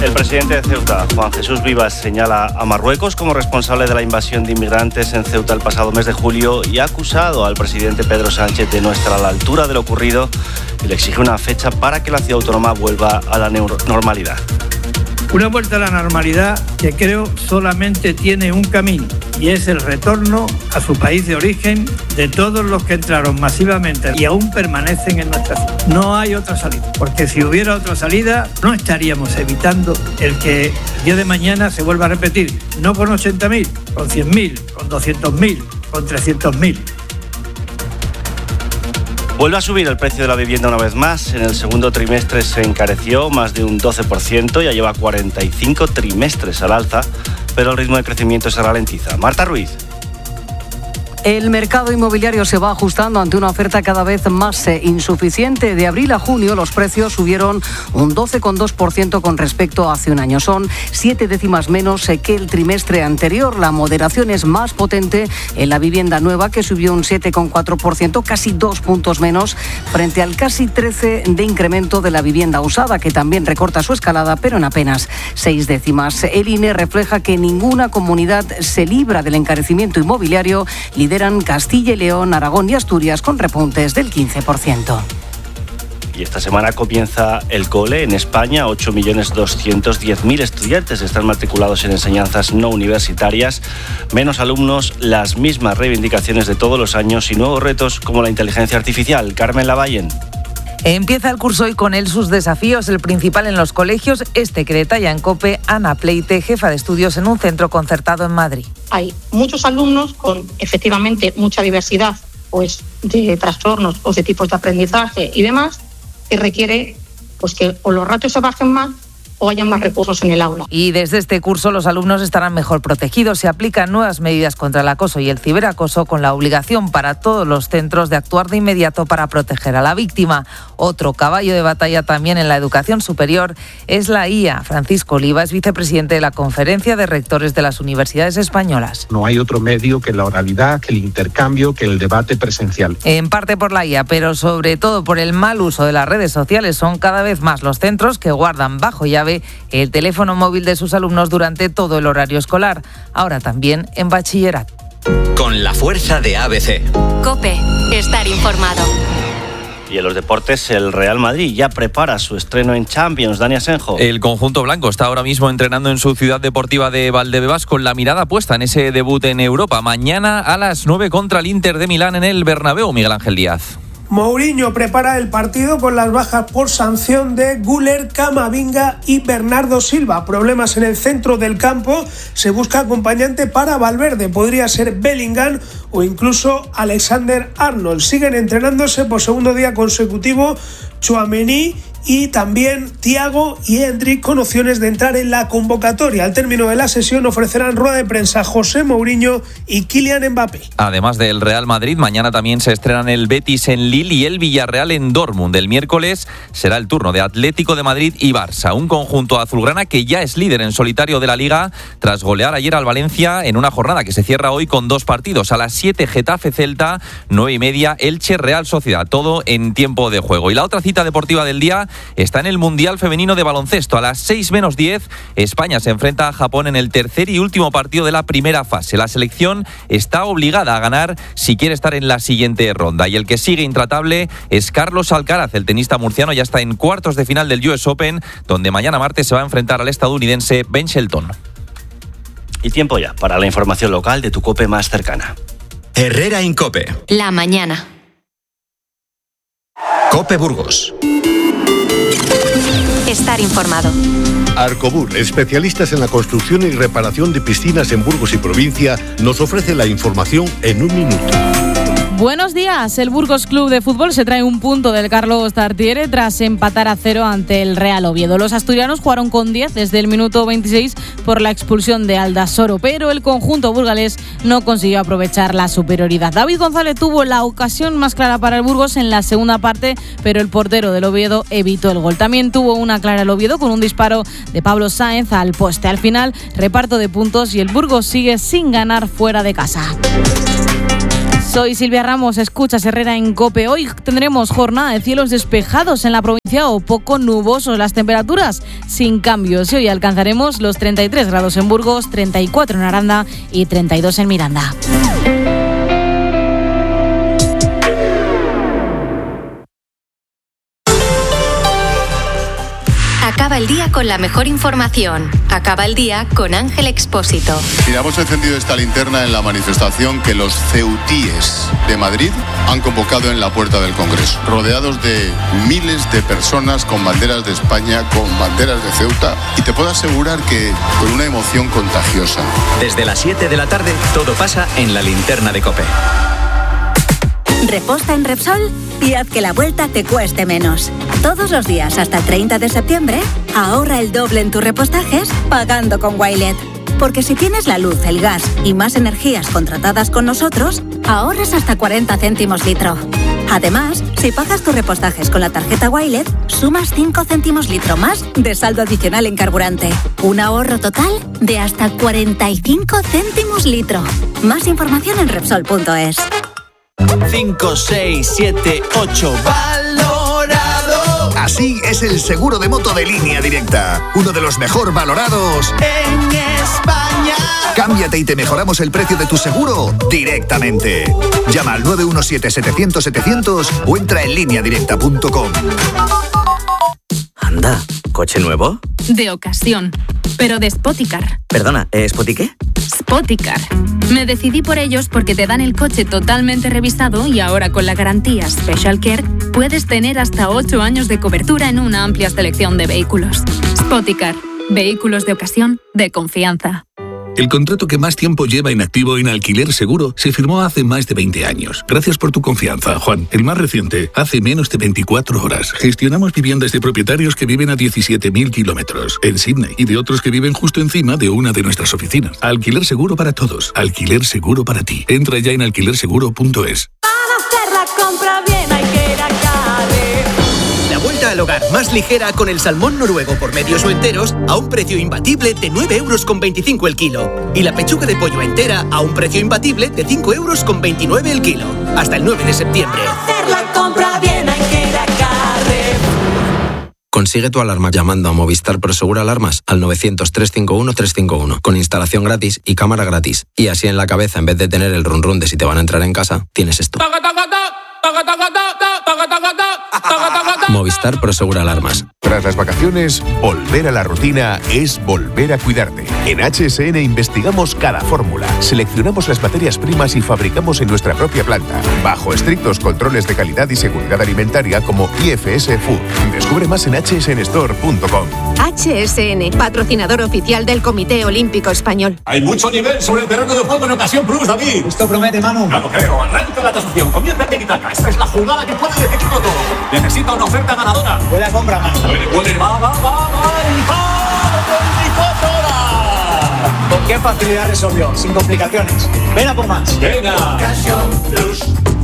El presidente de Ceuta, Juan Jesús Vivas, señala a Marruecos como responsable de la invasión de inmigrantes en Ceuta el pasado mes de julio y ha acusado al presidente Pedro Sánchez de no estar a la altura de lo ocurrido y le exige una fecha para que la ciudad autónoma vuelva a la normalidad. Una vuelta a la normalidad que creo solamente tiene un camino y es el retorno a su país de origen de todos los que entraron masivamente y aún permanecen en nuestra ciudad. No hay otra salida, porque si hubiera otra salida no estaríamos evitando el que el día de mañana se vuelva a repetir, no con 80.000, con 100.000, con 200.000, con 300.000. Vuelve a subir el precio de la vivienda una vez más. En el segundo trimestre se encareció más de un 12%, ya lleva 45 trimestres al alza, pero el ritmo de crecimiento se ralentiza. Marta Ruiz. El mercado inmobiliario se va ajustando ante una oferta cada vez más insuficiente. De abril a junio los precios subieron un 12,2% con respecto a hace un año. Son 7 décimas menos que el trimestre anterior. La moderación es más potente en la vivienda nueva, que subió un 7,4%, casi 2 puntos menos, frente al casi 13% de incremento de la vivienda usada, que también recorta su escalada, pero en apenas 6 décimas. El INE refleja que ninguna comunidad se libra del encarecimiento inmobiliario. Lideran Castilla y León, Aragón y Asturias con repuntes del 15%. Y esta semana comienza el cole en España. 8.210.000 estudiantes están matriculados en enseñanzas no universitarias. Menos alumnos, las mismas reivindicaciones de todos los años y nuevos retos como la inteligencia artificial. Carmen Lavallen. Empieza el curso hoy con él sus desafíos. El principal en los colegios, que detalla en COPE Ana Pleite, jefa de estudios en un centro concertado en Madrid. Hay muchos alumnos con efectivamente mucha diversidad pues, de trastornos o de tipos de aprendizaje y demás, que requiere pues, que o los ratios se bajen más o haya más recursos en el aula. Y desde este curso los alumnos estarán mejor protegidos. Se aplican nuevas medidas contra el acoso y el ciberacoso, con la obligación para todos los centros de actuar de inmediato para proteger a la víctima. Otro caballo de batalla también en la educación superior es la IA. Francisco Oliva es vicepresidente de la Conferencia de Rectores de las Universidades Españolas. No hay otro medio que la oralidad, que el intercambio, que el debate presencial. En parte por la IA, pero sobre todo por el mal uso de las redes sociales. Son cada vez más los centros que guardan bajo llave el teléfono móvil de sus alumnos durante todo el horario escolar, ahora también en bachillerato. Con la fuerza de ABC. COPE, estar informado. Y en los deportes, el Real Madrid ya prepara su estreno en Champions. Dani Asenjo. El conjunto blanco está ahora mismo entrenando en su ciudad deportiva de Valdebebas con la mirada puesta en ese debut en Europa. Mañana a las 9 contra el Inter de Milán en el Bernabéu. Miguel Ángel Díaz. Mourinho prepara el partido con las bajas por sanción de Güler, Camavinga y Bernardo Silva. Problemas en el centro del campo. Se busca acompañante para Valverde. Podría ser Bellingham o incluso Alexander Arnold. Siguen entrenándose por segundo día consecutivo Tchouaméni y también Thiago y Endrick, con opciones de entrar en la convocatoria. Al término de la sesión ofrecerán rueda de prensa José Mourinho y Kylian Mbappé. Además del Real Madrid, mañana también se estrenan el Betis en Lille y el Villarreal en Dortmund. El miércoles será el turno de Atlético de Madrid y Barça, un conjunto azulgrana que ya es líder en solitario de la Liga tras golear ayer al Valencia en una jornada que se cierra hoy con 2 partidos. A las 7 Getafe-Celta, 9:30 Elche-Real Sociedad, todo en tiempo de juego. Y la otra cita deportiva del día está en el Mundial Femenino de Baloncesto. A las 6:10 España se enfrenta a Japón en el tercer y último partido de la primera fase. La selección está obligada a ganar si quiere estar en la siguiente ronda. Y el que sigue intratable es Carlos Alcaraz. El tenista murciano ya está en cuartos de final del US Open, donde mañana martes se va a enfrentar al estadounidense Ben Shelton. Y tiempo ya para la información local de tu COPE más cercana. Herrera Incope. La mañana. COPE Burgos. Estar informado. Arcobur, especialistas en la construcción y reparación de piscinas en Burgos y provincia, nos ofrece la información en un minuto. Buenos días. El Burgos Club de Fútbol se trae un punto del Carlos Tartiere tras empatar a 0 ante el Real Oviedo. Los asturianos jugaron con 10 desde el minuto 26 por la expulsión de Aldasoro, pero el conjunto burgalés no consiguió aprovechar la superioridad. David González tuvo la ocasión más clara para el Burgos en la segunda parte, pero el portero del Oviedo evitó el gol. También tuvo una clara el Oviedo con un disparo de Pablo Sáenz al poste. Al final, reparto de puntos y el Burgos sigue sin ganar fuera de casa. Soy Silvia Ramos, escuchas Herrera en COPE. Hoy tendremos jornada de cielos despejados en la provincia o poco nubosos. Las temperaturas sin cambios. Y hoy alcanzaremos los 33 grados en Burgos, 34 en Aranda y 32 en Miranda. Acaba el día con la mejor información. Acaba el día con Ángel Expósito. Mira, hemos encendido esta linterna en la manifestación que los ceutíes de Madrid han convocado en la puerta del Congreso, rodeados de miles de personas con banderas de España, con banderas de Ceuta, y te puedo asegurar que con una emoción contagiosa. Desde las 7 de la tarde, todo pasa en la linterna de COPE. Reposta en Repsol y haz que la vuelta te cueste menos. Todos los días hasta el 30 de septiembre, ahorra el doble en tus repostajes pagando con Wilet. Porque si tienes la luz, el gas y más energías contratadas con nosotros, ahorras hasta 40 céntimos litro. Además, si pagas tus repostajes con la tarjeta Wilet, sumas 5 céntimos litro más de saldo adicional en carburante. Un ahorro total de hasta 45 céntimos litro. Más información en Repsol.es. 5, 6, 7, 8, valorado. Así es el seguro de moto de Línea Directa, uno de los mejor valorados en España. Cámbiate y te mejoramos el precio de tu seguro directamente. Llama al 917-700-700 o entra en lineadirecta.com. Anda, ¿coche nuevo? De ocasión, pero de Spoticar. Perdona, ¿Spoti qué? Spoticar. Me decidí por ellos porque te dan el coche totalmente revisado y ahora con la garantía Special Care puedes tener hasta 8 años de cobertura en una amplia selección de vehículos. Spoticar. Vehículos de ocasión de confianza. El contrato que más tiempo lleva inactivo en Alquiler Seguro se firmó hace más de 20 años. Gracias por tu confianza, Juan. El más reciente, hace menos de 24 horas. Gestionamos viviendas de propietarios que viven a 17.000 kilómetros en Sydney y de otros que viven justo encima de una de nuestras oficinas. Alquiler Seguro para todos. Alquiler Seguro para ti. Entra ya en alquilerseguro.es. Para hacer la compra bien hay que ir a Carre. La vuelta al hogar más ligera con el salmón noruego por medios o enteros a un precio imbatible de 9,25 € el kilo. Y la pechuga de pollo entera a un precio imbatible de 5,29 € el kilo. Hasta el 9 de septiembre. Para hacer la compra bien hay que ir a Carre. Consigue tu alarma llamando a Movistar Prosegur Alarmas al 900-351-351 con instalación gratis y cámara gratis. Y así en la cabeza, en vez de tener el run run de si te van a entrar en casa, tienes esto. Movistar Prosegur Alarmas. Tras las vacaciones, volver a la rutina es volver a cuidarte. En HSN investigamos cada fórmula, seleccionamos las materias primas y fabricamos en nuestra propia planta, bajo estrictos controles de calidad y seguridad alimentaria como IFS Food. Descubre más en hsnstore.com. HSN, patrocinador oficial del Comité Olímpico Español. Hay mucho nivel sobre el terreno de juego en Ocasión Plus, David. Esto promete, Manu. No lo creo. Arranca la tasación. Comienza el tiki-taka. Esta es la jugada que puede decidirlo todo. Necesita una oferta ganadora. Buena compra, Manu. Puede. Va. ¿Con qué facilidad resolvió? Sin complicaciones. Ven a por más. Venga. Ocasión Plus.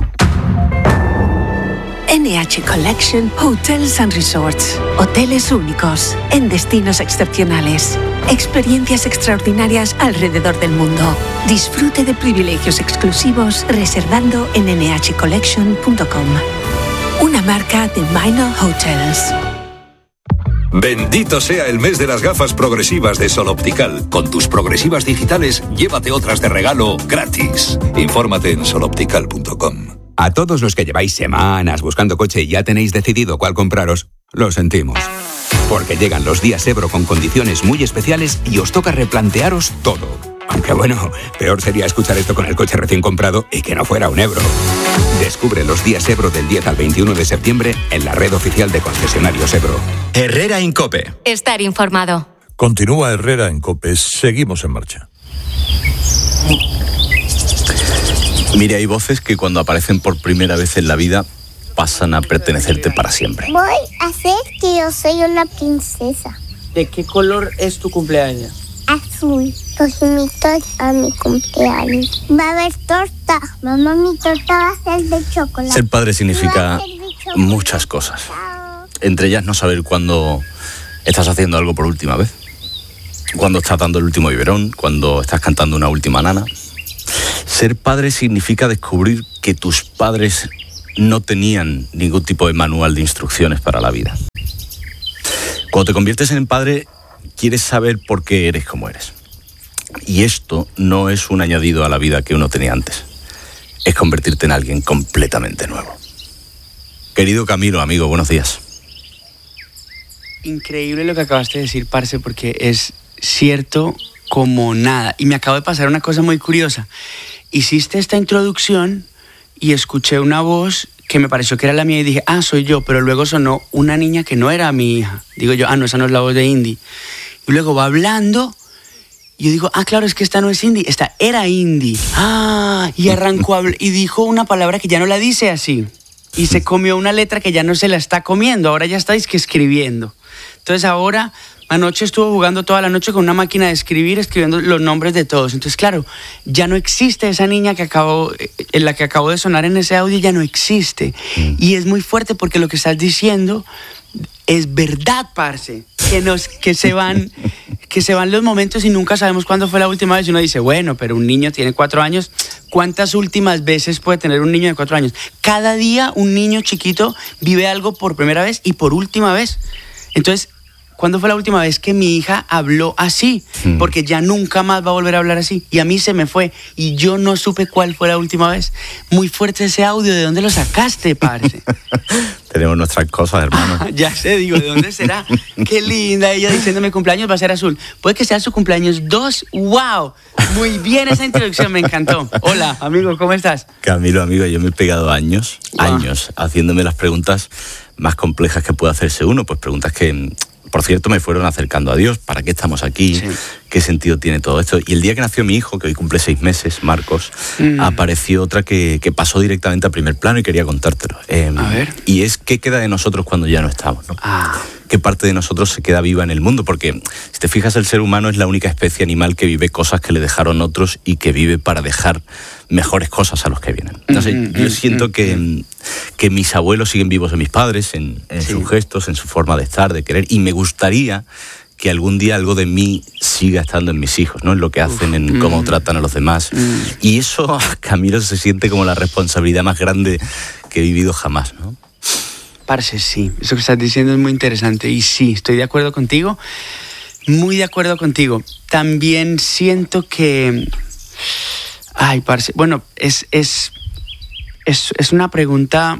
NH Collection Hotels and Resorts. Hoteles únicos, en destinos excepcionales. Experiencias extraordinarias alrededor del mundo. Disfrute de privilegios exclusivos reservando en nhcollection.com. Una marca de Minor Hotels. Bendito sea el mes de las gafas progresivas de Sol Optical. Con tus progresivas digitales, llévate otras de regalo gratis. Infórmate en soloptical.com. A todos los que lleváis semanas buscando coche y ya tenéis decidido cuál compraros, lo sentimos. Porque llegan los días Ebro con condiciones muy especiales y os toca replantearos todo. Aunque bueno, peor sería escuchar esto con el coche recién comprado y que no fuera un Ebro. Descubre los días Ebro del 10 al 21 de septiembre en la red oficial de concesionarios Ebro. Herrera en COPE. Estar informado. Continúa Herrera en COPE. Seguimos en marcha. Mire, hay voces que cuando aparecen por primera vez en la vida pasan a pertenecerte para siempre. Voy a hacer que yo soy una princesa. ¿De qué color es tu cumpleaños? Azul. Los invito a mi cumpleaños. Va a haber torta. Mamá, mi torta va a ser de chocolate. Ser padre significa muchas cosas. Entre ellas no saber cuándo estás haciendo algo por última vez. Cuándo estás dando el último biberón, cuándo estás cantando una última nana. Ser padre significa descubrir que tus padres no tenían ningún tipo de manual de instrucciones para la vida. Cuando te conviertes en padre, quieres saber por qué eres como eres. Y esto no es un añadido a la vida que uno tenía antes. Es convertirte en alguien completamente nuevo. Querido Camilo, amigo, buenos días. Increíble lo que acabaste de decir, parce, porque es cierto como nada. Y me acabo de pasar una cosa muy curiosa. Hiciste esta introducción y escuché una voz que me pareció que era la mía y dije, soy yo, pero luego sonó una niña que no era mi hija. Digo yo, no, esa no es la voz de Indy. Y luego va hablando y yo digo, claro, es que esta no es Indy, esta era Indy. Y arrancó a hablar y dijo una palabra que ya no la dice así. Y se comió una letra que ya no se la está comiendo, ahora ya estáis que escribiendo. Entonces ahora, anoche estuvo jugando toda la noche con una máquina de escribir, escribiendo los nombres de todos. Entonces, claro, ya no existe esa niña en la que acabó de sonar en ese audio, ya no existe. Y es muy fuerte porque lo que estás diciendo es verdad, parce. Que se van los momentos y nunca sabemos cuándo fue la última vez. Y uno dice, bueno, pero un niño tiene 4 años. ¿Cuántas últimas veces puede tener un niño de 4 años? Cada día un niño chiquito vive algo por primera vez y por última vez. Entonces, ¿cuándo fue la última vez que mi hija habló así? Porque ya nunca más va a volver a hablar así. Y a mí se me fue. Y yo no supe cuál fue la última vez. Muy fuerte ese audio. ¿De dónde lo sacaste, parce? Tenemos nuestras cosas, hermano. Ya sé, digo, ¿de dónde será? Qué linda ella diciéndome cumpleaños va a ser azul. Puede que sea su cumpleaños 2. ¡Wow! Muy bien esa introducción, me encantó. Hola, amigo, ¿cómo estás? Camilo, amigo, yo me he pegado años haciéndome las preguntas más complejas que puede hacerse uno. Pues preguntas que, por cierto, me fueron acercando a Dios. ¿Para qué estamos aquí? Sí. ¿Qué sentido tiene todo esto? Y el día que nació mi hijo, que hoy cumple 6 meses, Marcos, apareció otra que pasó directamente a primer plano y quería contártelo. A ver. Y es qué queda de nosotros cuando ya no estamos, ¿no? ¿Qué parte de nosotros se queda viva en el mundo? Porque, si te fijas, el ser humano es la única especie animal que vive cosas que le dejaron otros y que vive para dejar mejores cosas a los que vienen. Entonces, yo siento que mis abuelos siguen vivos en mis padres, en sus gestos, en su forma de estar, de querer, y me gustaría que algún día algo de mí siga estando en mis hijos, ¿no? En lo que hacen, en cómo tratan a los demás. Y eso, Camilo, se siente como la responsabilidad más grande que he vivido jamás, ¿no? Parce, sí, eso que estás diciendo es muy interesante y sí, estoy de acuerdo contigo, muy de acuerdo contigo. También siento que... parce, bueno, es una pregunta...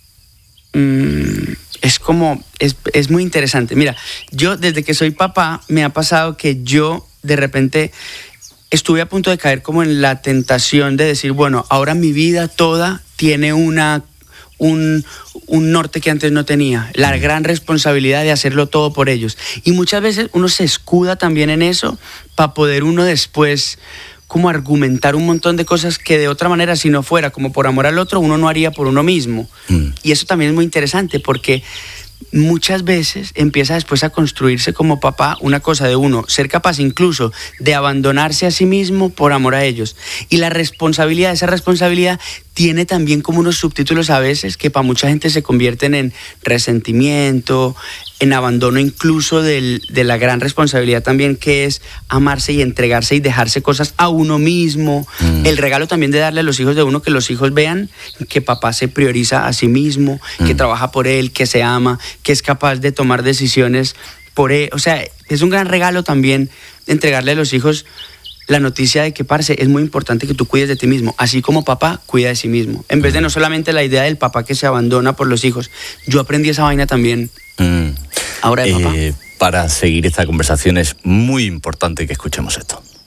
Es muy interesante. Mira, yo desde que soy papá me ha pasado que yo de repente estuve a punto de caer como en la tentación de decir, bueno, ahora mi vida toda tiene un norte que antes no tenía, la gran responsabilidad de hacerlo todo por ellos. Y muchas veces uno se escuda también en eso para poder uno después como argumentar un montón de cosas que de otra manera, si no fuera como por amor al otro, uno no haría por uno mismo. Y eso también es muy interesante porque muchas veces empieza después a construirse como papá una cosa de uno, ser capaz incluso de abandonarse a sí mismo por amor a ellos. Y esa responsabilidad tiene también como unos subtítulos a veces que para mucha gente se convierten en resentimiento, en abandono incluso de la gran responsabilidad también que es amarse y entregarse y dejarse cosas a uno mismo. El regalo también de darle a los hijos de uno, que los hijos vean que papá se prioriza a sí mismo, que trabaja por él, que se ama, que es capaz de tomar decisiones por él. O sea, es un gran regalo también entregarle a los hijos la noticia de que, parce, es muy importante que tú cuides de ti mismo, así como papá cuida de sí mismo. En vez de no solamente la idea del papá que se abandona por los hijos. Yo aprendí esa vaina también ahora de papá. Para seguir esta conversación es muy importante que escuchemos esto.